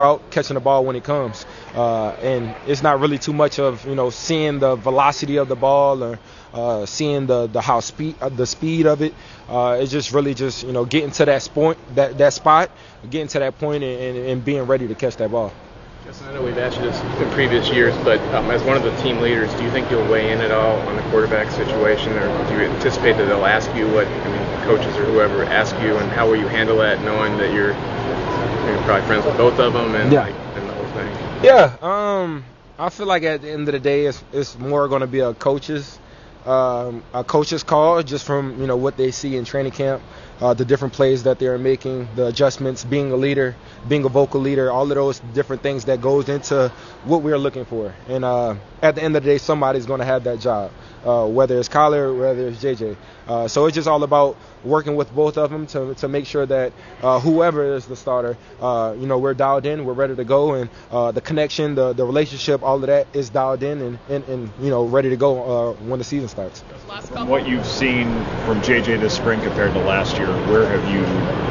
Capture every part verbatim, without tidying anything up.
out catching the ball when it comes. Uh, and it's not really too much of, you know, seeing the velocity of the ball or uh, seeing the the how speed uh, the speed of it. Uh, it's just really just, you know, getting to that point, that that spot, getting to that point and, and, and being ready to catch that ball. Justin, I know we've asked you this in previous years, but um, as one of the team leaders, do you think you'll weigh in at all on the quarterback situation, or do you anticipate that they'll ask you what, I mean, coaches or whoever ask you, and how will you handle that, knowing that you're, you're probably friends with both of them and, yeah. like, and the whole thing? Yeah, um, I feel like at the end of the day, it's, it's more going to be a coach's, um, a coach's call, just from, you know, what they see in training camp. Uh, the different plays that they're making, the adjustments, being a leader, being a vocal leader, all of those different things that goes into what we're looking for. And uh, at the end of the day, somebody's going to have that job, uh, whether it's Kyler, whether it's J J. Uh, so it's just all about working with both of them to to make sure that uh, whoever is the starter, uh, you know, we're dialed in, we're ready to go, and uh, the connection, the, the relationship, all of that is dialed in and, and, and you know, ready to go uh, when the season starts. From what you've seen from J J this spring compared to last year, where have you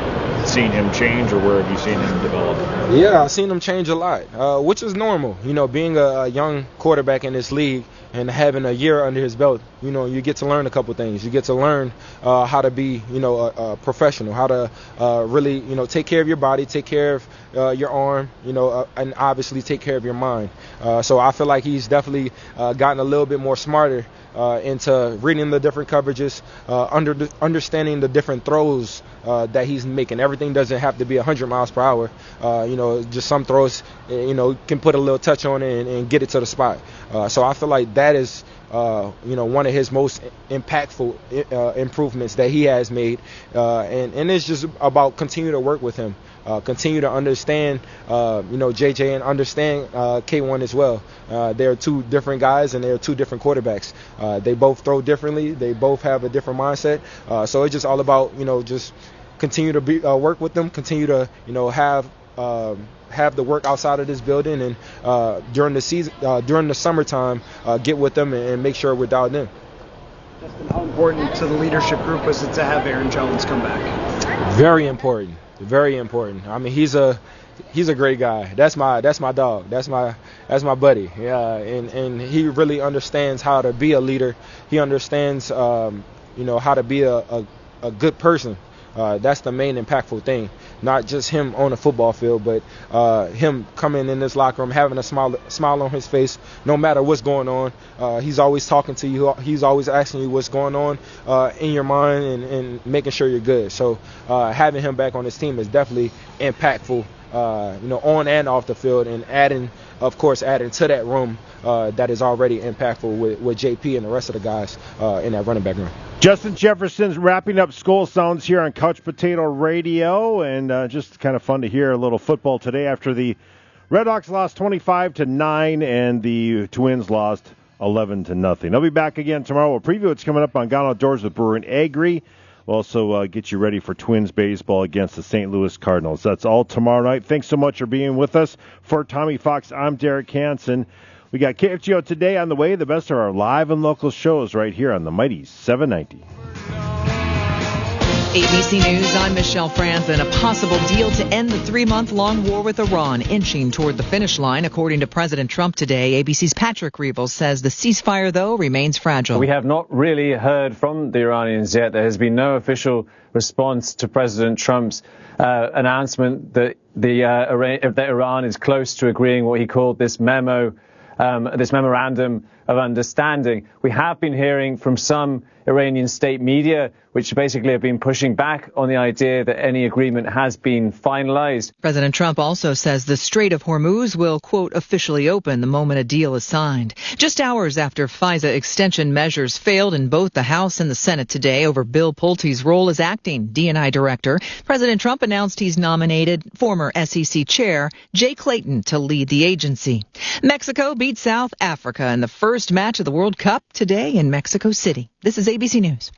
seen him change, or where have you seen him develop? Yeah, I've seen him change a lot, uh, which is normal. You know, being a, a young quarterback in this league and having a year under his belt, you know, you get to learn a couple things. You get to learn uh, how to be, you know, a, a professional, how to uh, really, you know, take care of your body, take care of uh, your arm, you know, uh, and obviously take care of your mind. Uh, so I feel like he's definitely uh, gotten a little bit more smarter uh, into reading the different coverages, uh, under the, understanding the different throws uh, that he's making. Everything doesn't have to be one hundred miles per hour. Uh, you know, just some throws, you know, can put a little touch on it and, and get it to the spot. Uh, so I feel like that is, uh, you know, one of his most impactful uh, improvements that he has made. Uh, and, and it's just about continue to work with him. Uh, continue to understand, uh, you know, J J, and understand uh, K one as well. Uh, they're two different guys, and they're two different quarterbacks. Uh, they both throw differently. They both have a different mindset. Uh, so it's just all about, you know, just continue to be, uh, work with them, continue to, you know, have um, have the work outside of this building, and uh, during the season, uh, during the summertime, uh, get with them and, and make sure we're dialed in. Justin, how important to the leadership group was it to have Aaron Jones come back? Very important. Very important. I mean, he's a he's a great guy. That's my that's my dog. That's my that's my buddy. Yeah, and and he really understands how to be a leader. He understands, um, you know, how to be a a, a good person. Uh, that's the main impactful thing. Not just him on the football field, but uh, him coming in this locker room, having a smile smile on his face, no matter what's going on. Uh, he's always talking to you. He's always asking you what's going on uh, in your mind, and, and making sure you're good. So uh, having him back on his team is definitely impactful, uh, you know, on and off the field, and adding, of course, adding to that room uh, that is already impactful with, with J P and the rest of the guys uh, in that running back room. Justin Jefferson's wrapping up Skull Sounds here on Couch Potato Radio, and uh, just kind of fun to hear a little football today after the Red Hawks lost twenty-five to nine and the Twins lost eleven to nothing. I'll be back again tomorrow. We'll preview what's coming up on Gone Outdoors with Brewer and Agri. We'll also uh, get you ready for Twins baseball against the Saint Louis Cardinals. That's all tomorrow night. Thanks so much for being with us. For Tommy Fox, I'm Derek Hansen. We got K F G O Today on the way. The best of our live and local shows right here on the mighty seven ninety. A B C News, I'm Michelle Franzen. A possible deal to end the three-month-long war with Iran inching toward the finish line, according to President Trump today. A B C's Patrick Rebels says the ceasefire, though, remains fragile. We have not really heard from the Iranians yet. There has been no official response to President Trump's uh, announcement that the uh, that Iran is close to agreeing what he called this memo, um, this memorandum of understanding. We have been hearing from some Iranian state media, which basically have been pushing back on the idea that any agreement has been finalized. President Trump also says the Strait of Hormuz will, quote, officially open the moment a deal is signed. Just hours after FISA extension measures failed in both the House and the Senate today over Bill Pulte's role as acting D and I director, President Trump announced he's nominated former S E C chair Jay Clayton to lead the agency. Mexico beat South Africa in the first match of the World Cup today in Mexico City. This is A B C News.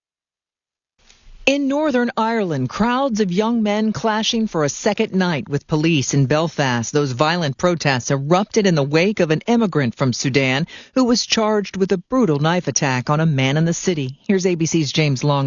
In Northern Ireland, crowds of young men clashing for a second night with police in Belfast. Those violent protests erupted in the wake of an immigrant from Sudan who was charged with a brutal knife attack on a man in the city. Here's A B C's James Longman.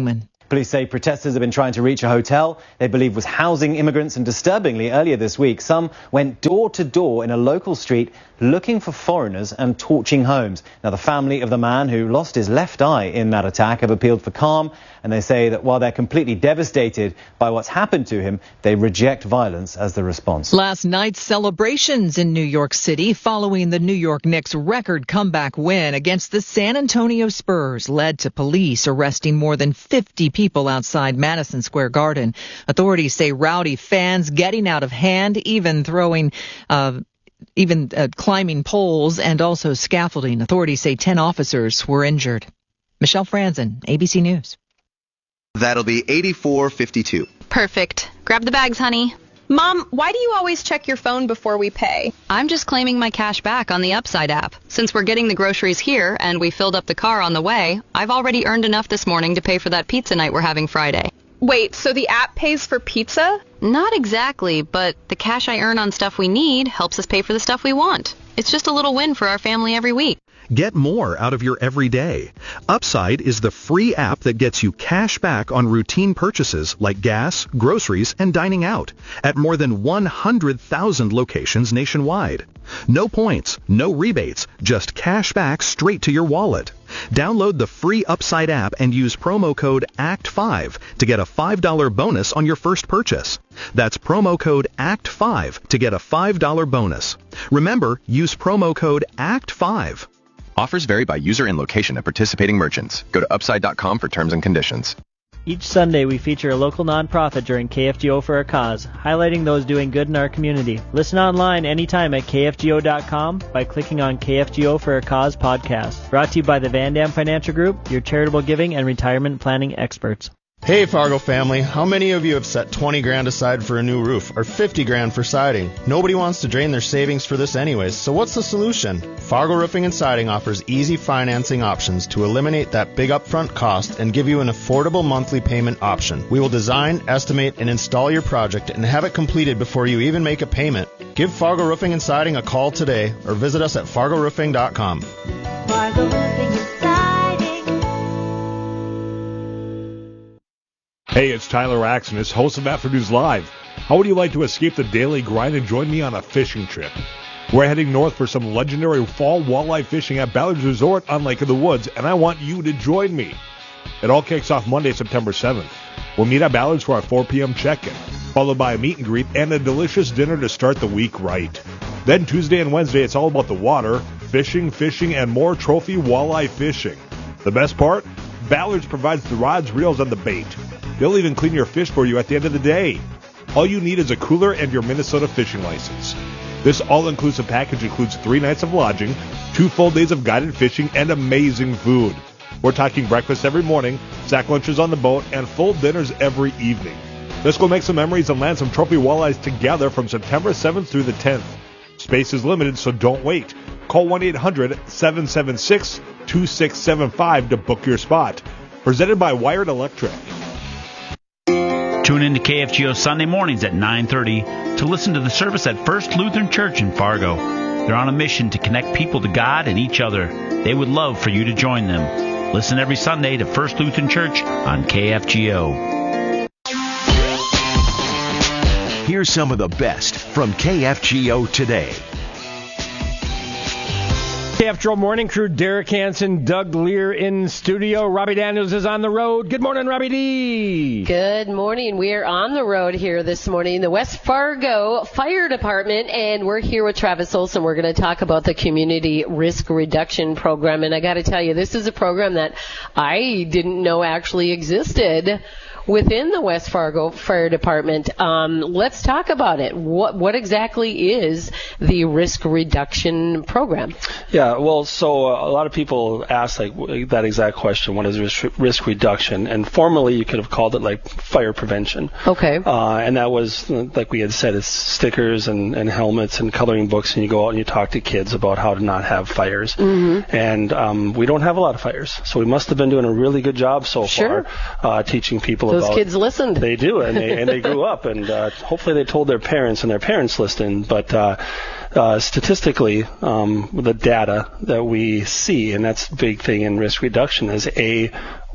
Police say protesters have been trying to reach a hotel they believe was housing immigrants, and disturbingly, earlier this week, some went door to door in a local street looking for foreigners and torching homes. Now, the family of the man who lost his left eye in that attack have appealed for calm, and they say that while they're completely devastated by what's happened to him, they reject violence as the response. Last night's celebrations in New York City following the New York Knicks' record comeback win against the San Antonio Spurs led to police arresting more than fifty people outside Madison Square Garden. Authorities say rowdy fans getting out of hand, even throwing uh even uh, climbing poles and also scaffolding. Authorities say ten officers were injured. Michelle Franzen, A B C News. That'll be eighty-four fifty-two. Perfect. Grab the bags, honey. Mom, why do you always check your phone before we pay? I'm just claiming my cash back on the Upside app. Since we're getting the groceries here and we filled up the car on the way, I've already earned enough this morning to pay for that pizza night we're having Friday. Wait, so the app pays for pizza? Not exactly, but the cash I earn on stuff we need helps us pay for the stuff we want. It's just a little win for our family every week. Get more out of your everyday. Upside is the free app that gets you cash back on routine purchases like gas, groceries, and dining out at more than one hundred thousand locations nationwide. No points, no rebates, just cash back straight to your wallet. Download the free Upside app and use promo code A C T five to get a five dollars bonus on your first purchase. That's promo code A C T five to get a five dollars bonus. Remember, use promo code A C T five. Offers vary by user and location of participating merchants. Go to upside dot com for terms and conditions. Each Sunday, we feature a local nonprofit during K F G O for a Cause, highlighting those doing good in our community. Listen online anytime at K F G O dot com by clicking on K F G O for a Cause podcast. Brought to you by the Van Dam Financial Group, your charitable giving and retirement planning experts. Hey Fargo family, how many of you have set twenty grand aside for a new roof or fifty grand for siding? Nobody wants to drain their savings for this anyways, so what's the solution? Fargo Roofing and Siding offers easy financing options to eliminate that big upfront cost and give you an affordable monthly payment option. We will design, estimate, and install your project and have it completed before you even make a payment. Give Fargo Roofing and Siding a call today or visit us at fargo roofing dot com. Fargo Roofing and Siding. Hey, it's Tyler Axonis, host of Afternoons Live. How would you like to escape the daily grind and join me on a fishing trip? We're heading north for some legendary fall walleye fishing at Ballard's Resort on Lake of the Woods, and I want you to join me. It all kicks off Monday, September seventh. We'll meet at Ballard's for our four p.m. check-in, followed by a meet and greet and a delicious dinner to start the week right. Then Tuesday and Wednesday, it's all about the water, fishing, fishing, and more trophy walleye fishing. The best part? Ballard's provides the rods, reels, and the bait. They'll even clean your fish for you at the end of the day. All you need is a cooler and your Minnesota fishing license. This all-inclusive package includes three nights of lodging, two full days of guided fishing, and amazing food. We're talking breakfast every morning, sack lunches on the boat, and full dinners every evening. Let's go make some memories and land some trophy walleyes together from September seventh through the tenth. Space is limited, so don't wait. Call one eight hundred seven seven six two six seven five to book your spot. Presented by Wired Electric. Tune in to K F G O Sunday mornings at nine thirty to listen to the service at First Lutheran Church in Fargo. They're on a mission to connect people to God and each other. They would love for you to join them. Listen every Sunday to First Lutheran Church on K F G O. Here's some of the best from K F G O today. K F G O Morning Crew, Derek Hansen, Doug Lear in studio. Robbie Daniels is on the road. Good morning, Robbie D. Good morning. We are on the road here this morning, the West Fargo Fire Department, and we're here with Travis Olson. We're going to talk about the Community Risk Reduction Program, and I got to tell you, this is a program that I didn't know actually existed within the West Fargo Fire Department. Um, let's talk about it. What what exactly is the risk reduction program? Yeah, well, so uh, a lot of people ask like that exact question: what is risk, risk reduction? And formerly, you could have called it like fire prevention. Okay. Uh, and that was, like we had said, it's stickers and, and helmets and coloring books, and you go out and you talk to kids about how to not have fires. Mm-hmm. And um, we don't have a lot of fires, so we must have been doing a really good job so sure. far uh, teaching people Those about. Those kids listened. They do, and they and they grew up, and uh, hopefully they told their parents, and their parents listened. But uh, uh, statistically, um, the data that we see, and that's a big thing in risk reduction, is a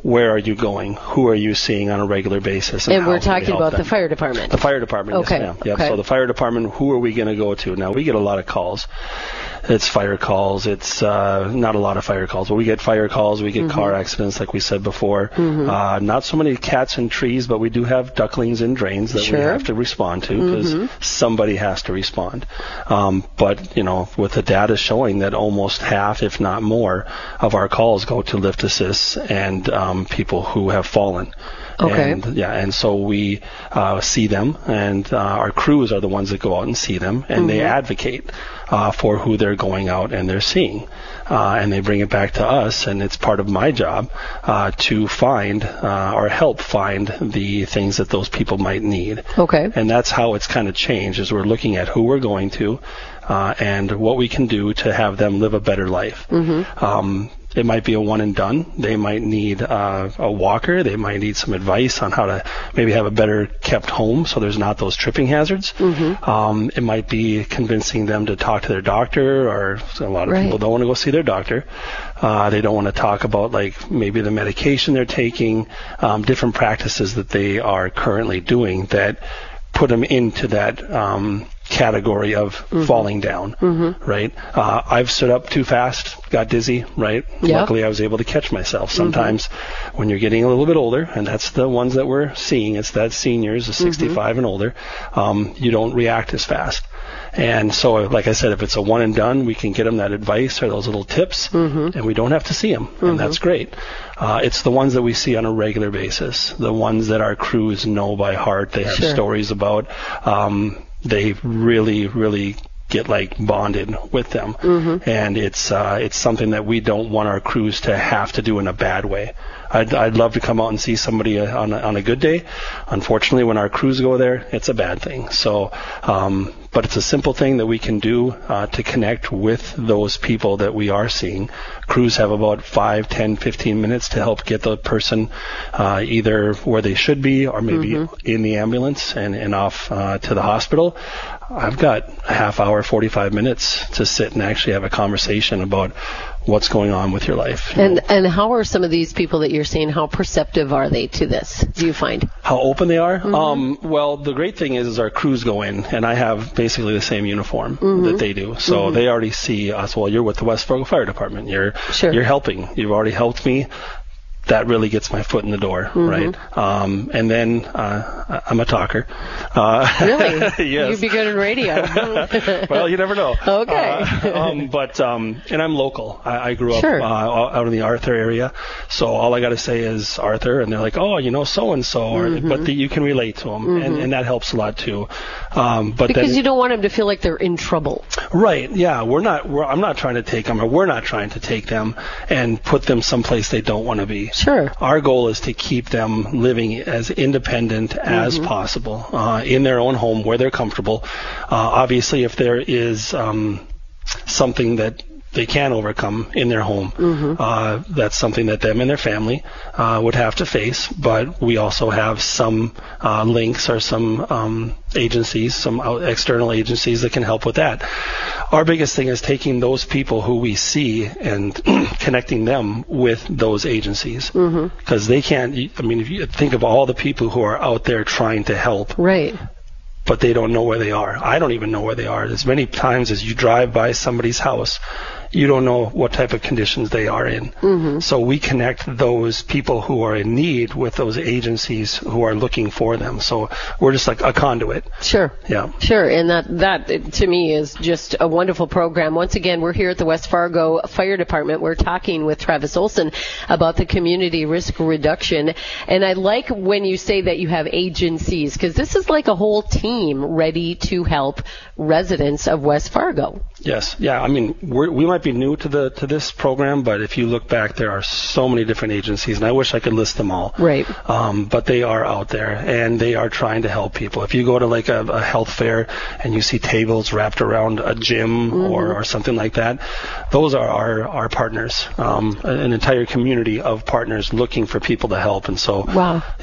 where are you going? Who are you seeing on a regular basis? And, and we're talking about them? the fire department. The fire department, okay. yes, ma'am. Yep. Okay. So the fire department, who are we going to go to? Now, we get a lot of calls. It's fire calls. It's uh, not a lot of fire calls, but we get fire calls. We get mm-hmm. car accidents, like we said before. Mm-hmm. Uh, not so many cats in trees, but we do have ducklings in drains that sure. we have to respond to because mm-hmm. somebody has to respond. Um, but, you know, with the data showing that almost half, if not more, of our calls go to lift assists and um, people who have fallen. Okay. And, yeah, and so we uh, see them, and uh, our crews are the ones that go out and see them, and mm-hmm. they advocate uh, for who they're going out and they're seeing. Uh, and they bring it back to us, and it's part of my job uh, to find uh, or help find the things that those people might need. Okay. And that's how it's kind of changed, is we're looking at who we're going to uh, and what we can do to have them live a better life. Mm-hmm. Um, It might be a one and done. They might need uh, a walker. They might need some advice on how to maybe have a better kept home so there's not those tripping hazards. Mm-hmm. Um, it might be convincing them to talk to their doctor, or a lot of right. people don't want to go see their doctor. Uh, they don't want to talk about like maybe the medication they're taking, um, different practices that they are currently doing that put them into that um, category of mm-hmm. falling down, mm-hmm. right? Uh, I've stood up too fast, got dizzy, right? Yep. Luckily, I was able to catch myself. Sometimes mm-hmm. when you're getting a little bit older, and that's the ones that we're seeing, it's that seniors, the sixty-five mm-hmm. and older, um, you don't react as fast. And so, like I said, if it's a one and done, we can get them that advice or those little tips, mm-hmm. and we don't have to see them, mm-hmm. and that's great. Uh, it's the ones that we see on a regular basis, the ones that our crews know by heart. They have sure. stories about. Um, they really, really get like bonded with them, mm-hmm. and it's uh, it's something that we don't want our crews to have to do in a bad way. I'd, I'd love to come out and see somebody on a, on a good day. Unfortunately, when our crews go there, it's a bad thing. So, um, but it's a simple thing that we can do uh, to connect with those people that we are seeing. Crews have about five, ten, fifteen minutes to help get the person uh, either where they should be or maybe mm-hmm. in the ambulance and, and off uh, to the hospital. I've got a half hour, forty-five minutes to sit and actually have a conversation about what's going on with your life. And and how are some of these people that you're seeing, how perceptive are they to this, do you find? How open they are? Mm-hmm. Um, well, the great thing is, is our crews go in, and I have basically the same uniform mm-hmm. that they do. So mm-hmm. they already see us. Well, you're with the West Fargo Fire Department. You're sure. you're helping. You've already helped me. That really gets my foot in the door, mm-hmm. right? Um, and then uh, I'm a talker. Uh, really? Yes. You'd be good in radio. Well, you never know. Okay. Uh, um, but um, and I'm local. I, I grew up sure. uh, out in the Arthur area, so all I got to say is Arthur, and they're like, oh, you know, so and so, mm-hmm. but the, you can relate to them, mm-hmm. and, and that helps a lot too. Um, but because then, you don't want them to feel like they're in trouble. Right? Yeah, we're not. We're, I'm not trying to take them, or we're not trying to take them and put them someplace they don't want to be. Sure. Our goal is to keep them living as independent mm-hmm. as possible uh, in their own home where they're comfortable. Uh, obviously, if there is um, something that they can overcome in their home, mm-hmm. uh, that's something that them and their family uh, would have to face. But we also have some uh, links or some um, agencies, some external agencies that can help with that. Our biggest thing is taking those people who we see and connecting them with those agencies, because mm-hmm. they can't. I mean, if you think of all the people who are out there trying to help, right? But they don't know where they are. I don't even know where they are. As many times as you drive by somebody's house, you don't know what type of conditions they are in. Mm-hmm. So we connect those people who are in need with those agencies who are looking for them. So we're just like a conduit. Sure. Yeah. Sure. And that, that to me is just a wonderful program. Once again, we're here at the West Fargo Fire Department. We're talking with Travis Olson about the community risk reduction. And I like when you say that you have agencies, because this is like a whole team ready to help residents of West Fargo. Yes. Yeah. I mean, we're, we might be new to the to this program, but if you look back, there are so many different agencies, and I wish I could list them all. Right. Um, but they are out there, and they are trying to help people. If you go to like a, a health fair and you see tables wrapped around a gym mm-hmm. or, or something like that, those are our, our partners, um, an entire community of partners looking for people to help. And so, wow. yeah.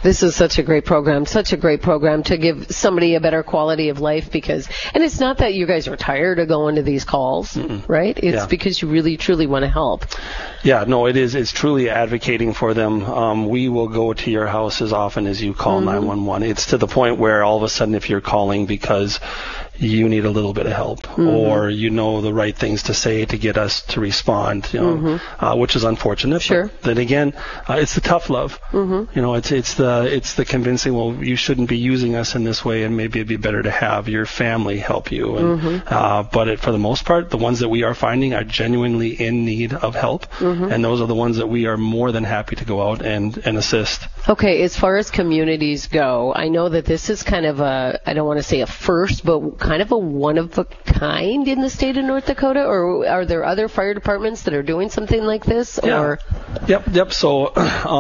This is such a great program, such a great program to give somebody a better quality of life because, and it's not that you guys are tired of going to these calls, Mm-mm. right? It's yeah. because you really, truly want to help. Yeah, no, it is. It's truly advocating for them. Um, we will go to your house as often as you call mm-hmm. nine one one. It's to the point where all of a sudden if you're calling because you need a little bit of help mm-hmm. or you know the right things to say to get us to respond, you know, mm-hmm. uh, which is unfortunate. Sure. But then again, uh, it's the tough love. Mm-hmm. You know, it's it's the it's the convincing. Well, you shouldn't be using us in this way, and maybe it'd be better to have your family help you. And, mm-hmm. uh, but it, for the most part, the ones that we are finding are genuinely in need of help, mm-hmm. and those are the ones that we are more than happy to go out and and assist. Okay, as far as communities go, I know that this is kind of a, I don't want to say a first, but kind of a one of a kind in the state of North Dakota, or are there other fire departments that are doing something like this? Yeah. Or Yep, yep. So,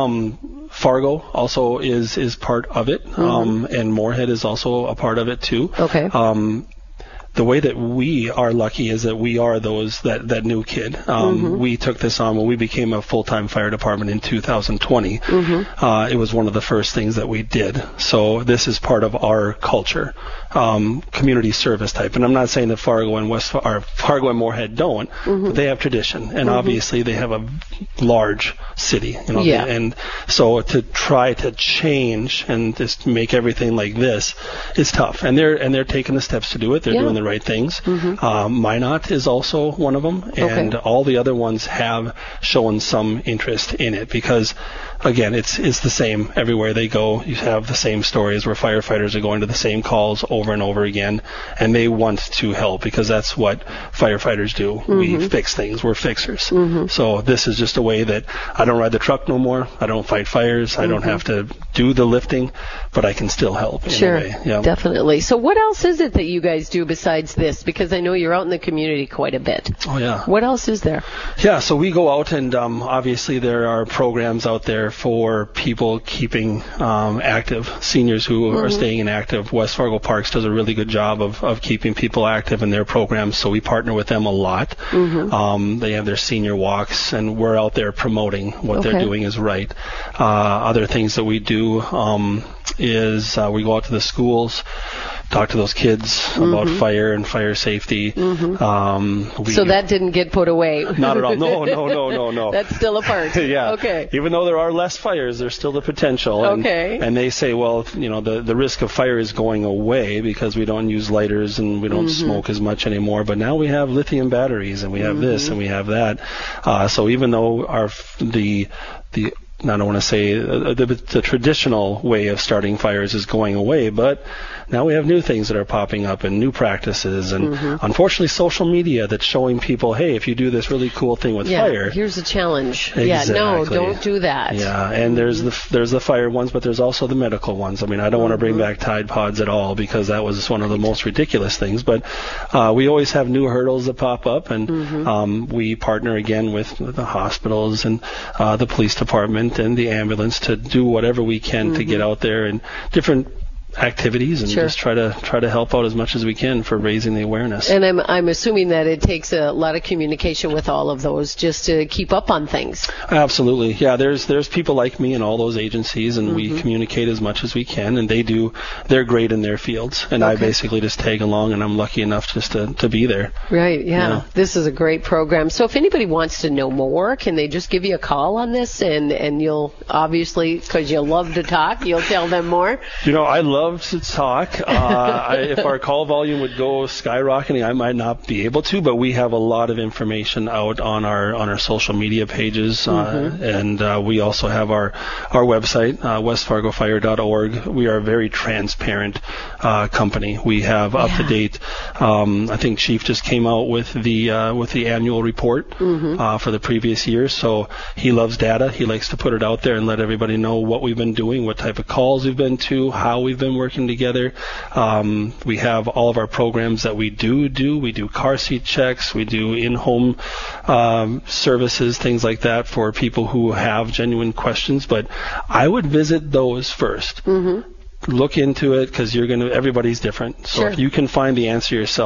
um, Fargo also is is part of it, mm-hmm. um, and Moorhead is also a part of it too. Okay. Um, the way that we are lucky is that we are those that that new kid. Um, mm-hmm. We took this on when we became a full-time fire department in two thousand twenty. Mm-hmm. Uh, it was one of the first things that we did. So this is part of our culture, um, community service type. And I'm not saying that Fargo and West or Fargo and Moorhead don't, mm-hmm. but they have tradition, and mm-hmm. obviously they have a large city. You know, yeah. And so to try to change and just make everything like this is tough. And they're and they're taking the steps to do it. They're yeah. doing the right things. Mm-hmm. Um, Minot is also one of them, and okay. all the other ones have shown some interest in it because, again, it's it's the same everywhere they go. You have the same stories where firefighters are going to the same calls over and over again, and they want to help because that's what firefighters do. Mm-hmm. We fix things. We're fixers. Mm-hmm. So this is just a way that I don't ride the truck no more. I don't fight fires. Mm-hmm. I don't have to do the lifting, but I can still help. Sure, in a way. Yeah. Definitely. So what else is it that you guys do besides this? Because I know you're out in the community quite a bit. Oh, yeah. What else is there? Yeah, so we go out and um, obviously there are programs out there for people keeping um, active, seniors who mm-hmm. are staying inactive. West Fargo Parks does a really good job of, of keeping people active in their programs, so we partner with them a lot. Mm-hmm. Um, they have their senior walks, and we're out there promoting what okay. they're doing is right. Uh, other things that we do um, is uh, we go out to the schools, talk to those kids mm-hmm. about fire and fire safety. Mm-hmm. Um, we, so that didn't get put away? Not at all. No, no, no, no, no. That's still a part? Yeah. Okay. Even though there are less fires, there's still the potential. And, okay. And they say, well, you know, the, the risk of fire is going away because we don't use lighters and we don't mm-hmm. smoke as much anymore. But now we have lithium batteries and we have mm-hmm. this and we have that. Uh, so even though our the the I don't want to say uh, the, the traditional way of starting fires is going away, but now we have new things that are popping up and new practices and mm-hmm. unfortunately social media that's showing people, hey, if you do this really cool thing with yeah, fire. Here's a challenge. Exactly. Yeah, no, don't do that. Yeah, and there's the there's the fire ones, but there's also the medical ones. I mean, I don't mm-hmm. want to bring back Tide Pods at all because that was one of the most ridiculous things, but uh, we always have new hurdles that pop up, and mm-hmm. um, we partner again with the hospitals and uh, the police department and the ambulance to do whatever we can mm-hmm. to get out there and different activities and sure. just try to try to help out as much as we can for raising the awareness. And I'm I'm assuming that it takes a lot of communication with all of those just to keep up on things. Absolutely. Yeah, there's there's people like me in all those agencies, and mm-hmm. we communicate as much as we can, and they do they're great in their fields, and okay. I basically just tag along, and I'm lucky enough just to, to be there. Right, yeah. You know? This is a great program. So if anybody wants to know more, can they just give you a call on this, and and you'll obviously, because you love to talk, you'll tell them more? You know, I love to talk. Uh, I, if our call volume would go skyrocketing, I might not be able to, but we have a lot of information out on our on our social media pages, mm-hmm. uh, and uh, we also have our our website, uh, west fargo fire dot org. We are a very transparent uh, company. We have up to date. Um, I think Chief just came out with the uh, with the annual report mm-hmm. uh, for the previous year, so he loves data. He likes to put it out there and let everybody know what we've been doing, what type of calls we've been to, how we've been working together. Um, we have all of our programs that we do do. We do car seat checks. We do in-home um, services, things like that for people who have genuine questions. But I would visit those first. Mm-hmm. Look into it because you're going to, everybody's different. So sure. if you can find the answer yourself,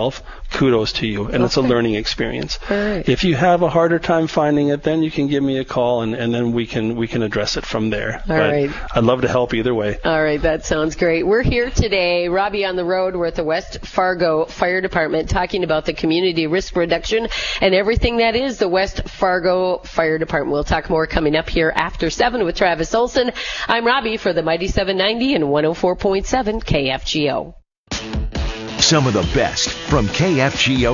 kudos to you, and okay. It's a learning experience. All right. If you have a harder time finding it, then you can give me a call, and, and then we can we can address it from there. All but right. I'd love to help either way. All right, that sounds great. We're here today, Robbie on the road. We're at the West Fargo Fire Department talking about the community risk reduction and everything that is the West Fargo Fire Department. We'll talk more coming up here after seven with Travis Olson. I'm Robbie for the Mighty seven ninety and one oh four point seven K F G O. Some of the best from K F G O.